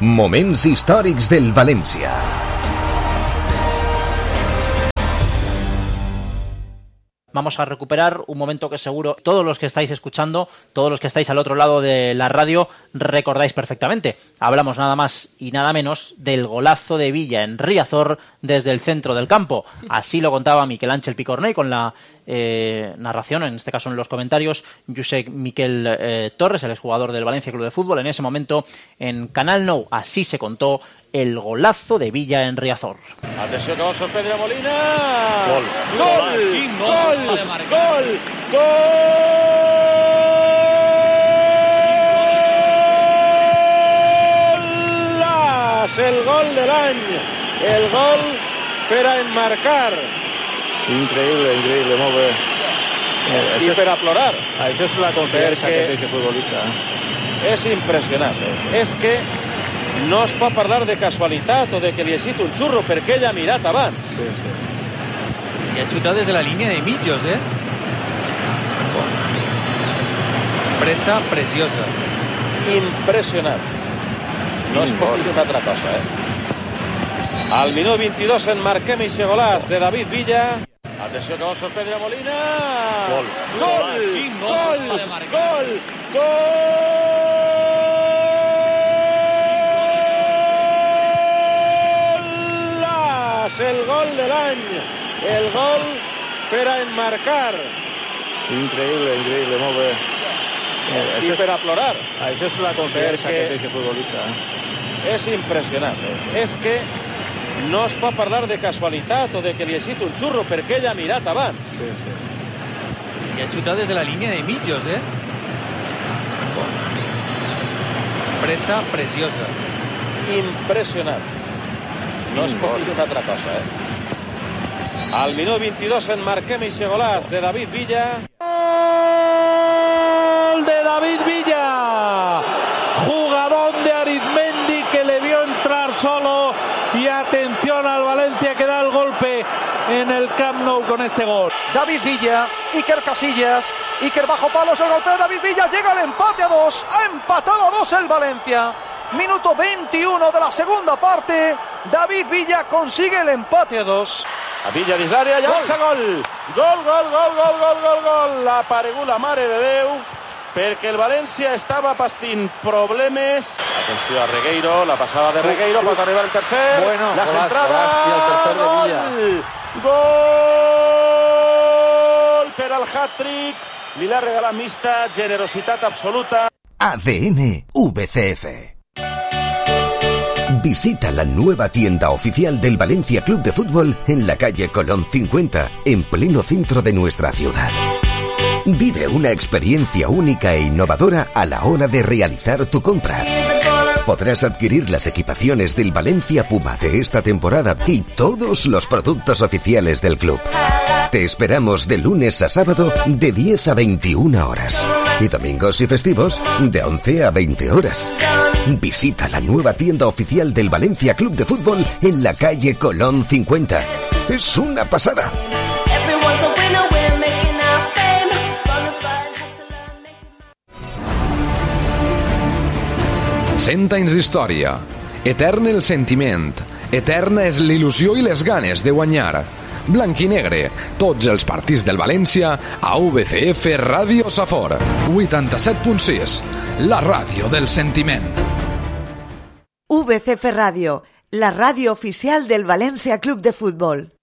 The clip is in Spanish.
Moments històrics del València. Vamos a recuperar un momento que seguro todos los que estáis escuchando, todos los que estáis al otro lado de la radio, recordáis perfectamente. Hablamos nada más y nada menos del golazo de Villa en Riazor desde el centro del campo. Así lo contaba Miquel Ángel Picornell con la narración, en este caso en los comentarios, Josep Miquel Torres, el exjugador del Valencia Club de Fútbol, en ese momento en Canal Nou. Así se contó el golazo de Villa en Riazor. Atenció que vol sorprendre Molina. Gol. Gol. Gol. Gol. Gol. El gol de l'any. El gol per a enmarcar. Increïble, molt bé. I per a plorar. Això és la confiança que té aquest futbolista. És impressionant. És que no es pot parlar de casualitat o de que li ha sigut un xurro perquè ell ha mirat abans. Sí. I ha xutat des de la línia de mitjos, Pressa preciosa. Impressionant. No es pot dir una altra cosa, Al minut 22 enmarquem eixe golàs de David Villa. Atenció que vol sorprendre Molina. Gol. El gol de l'any. El gol per a enmarcar. Increïble, molt bé. I per a plorar. Això és la confiança que té aquest futbolista. És impressionant. És que no es pot parlar de casualitat o de que li ha sigut un xurro perquè ell ha mirat abans. Sí. I ha xutat des de la línia de mitjos, Pressa preciosa. Impressionant. No es pot dir una altra cosa, Al minut 22 enmarquem eixe golàs de David Villa. Gol de David Villa. Jugadón de Arizmendi que le vio entrar solo. Y atención al Valencia que da el golpe en el Camp Nou con este gol. David Villa, Iker Casillas, Iker bajo palos, el golpe de David Villa, llega el empate a 2, ha empatado a 2 el Valencia. Minuto 21 de la segunda parte, David Villa consigue el empate a 2. A Villa dins l'àrea, llança gol. Gol. L'ha aparegut la mare de Déu perquè el València estava pastint problemes. Atenció a Regueiro, la passada de Regueiro, pot arribar el tercer. Bueno, la centrada. I el tercer de Villa. Gol per al hat-trick. Li l'ha regalat mixta, generositat absoluta. ADN VCF. Visita la nueva tienda oficial del Valencia Club de Fútbol en la calle Colón 50, en pleno centro de nuestra ciudad. Vive una experiencia única e innovadora a la hora de realizar tu compra. Podrás adquirir las equipaciones del Valencia Puma de esta temporada y todos los productos oficiales del club. Te esperamos de lunes a sábado de 10 a 21 horas y domingos y festivos de 11 a 20 horas. Visita la nueva tienda oficial del Valencia Club de Fútbol en la calle Colón 50. Es una pasada. 100 anys d'història. Etern el sentiment. Eterna és l'il·lusió i les ganes de guanyar. Blanc i negre, tots els partits del València a VCF Ràdio Safor 87.6, la ràdio del sentiment. VCF Ràdio, la ràdio oficial del València Club de Futbol.